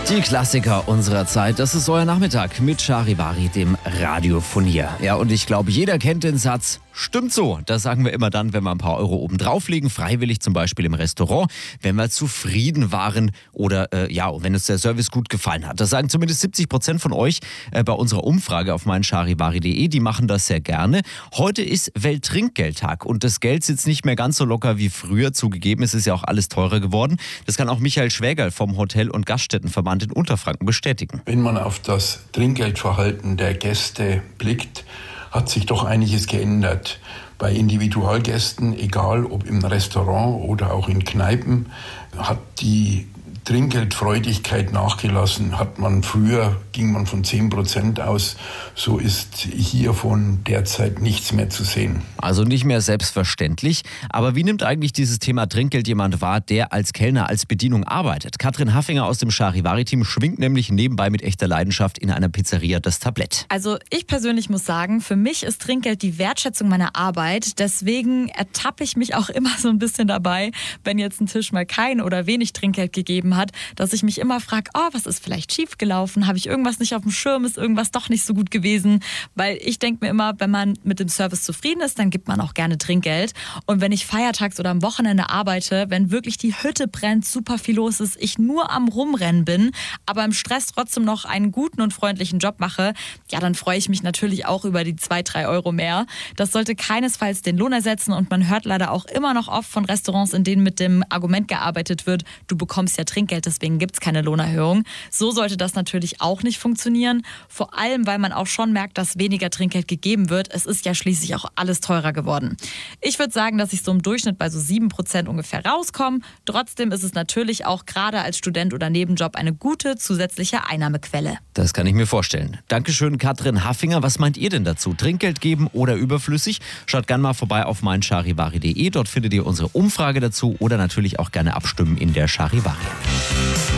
Die Klassiker unserer Zeit, das ist euer Nachmittag mit Charivari, dem Radiofonier. Ja, und ich glaube, jeder kennt den Satz, stimmt so. Das sagen wir immer dann, wenn wir ein paar Euro oben drauflegen, freiwillig zum Beispiel im Restaurant, wenn wir zufrieden waren oder wenn uns der Service gut gefallen hat. Das sagen zumindest 70% von euch bei unserer Umfrage auf meincharivari.de. Die machen das sehr gerne. Heute ist Welttrinkgeldtag und das Geld sitzt nicht mehr ganz so locker wie früher. Zugegeben, es ist ja auch alles teurer geworden. Das kann auch Michael Schwägerl vom Hotel- und Gaststättenverband in Unterfranken bestätigen. Wenn man auf das Trinkgeldverhalten der Gäste blickt, hat sich doch einiges geändert. Bei Individualgästen, egal ob im Restaurant oder auch in Kneipen, hat die Trinkgeldfreudigkeit nachgelassen. Ging man von 10% aus, so ist hiervon derzeit nichts mehr zu sehen. Also nicht mehr selbstverständlich. Aber wie nimmt eigentlich dieses Thema Trinkgeld jemand wahr, der als Kellner, als Bedienung arbeitet? Katrin Haffinger aus dem Charivari-Team schwingt nämlich nebenbei mit echter Leidenschaft in einer Pizzeria das Tablett. Also ich persönlich muss sagen, für mich ist Trinkgeld die Wertschätzung meiner Arbeit. Deswegen ertappe ich mich auch immer so ein bisschen dabei, wenn jetzt ein Tisch mal kein oder wenig Trinkgeld gegeben hat, dass ich mich immer frage, was ist vielleicht schief gelaufen? Habe ich irgendwas nicht auf dem Schirm? Ist irgendwas doch nicht so gut gewesen? Weil ich denke mir immer, wenn man mit dem Service zufrieden ist, dann gibt man auch gerne Trinkgeld. Und wenn ich feiertags oder am Wochenende arbeite, wenn wirklich die Hütte brennt, super viel los ist, ich nur am Rumrennen bin, aber im Stress trotzdem noch einen guten und freundlichen Job mache, ja, dann freue ich mich natürlich auch über die 2-3 Euro mehr. Das sollte keinesfalls den Lohn ersetzen und man hört leider auch immer noch oft von Restaurants, in denen mit dem Argument gearbeitet wird, du bekommst ja Trinkgeld, deswegen gibt es keine Lohnerhöhung. So sollte das natürlich auch nicht funktionieren. Vor allem, weil man auch schon merkt, dass weniger Trinkgeld gegeben wird. Es ist ja schließlich auch alles teurer geworden. Ich würde sagen, dass ich so im Durchschnitt bei so 7% ungefähr rauskomme. Trotzdem ist es natürlich auch gerade als Student oder Nebenjob eine gute zusätzliche Einnahmequelle. Das kann ich mir vorstellen. Dankeschön, Katrin Haffinger. Was meint ihr denn dazu? Trinkgeld geben oder überflüssig? Schaut gerne mal vorbei auf meincharivari.de. Dort findet ihr unsere Umfrage dazu oder natürlich auch gerne abstimmen in der Charivari.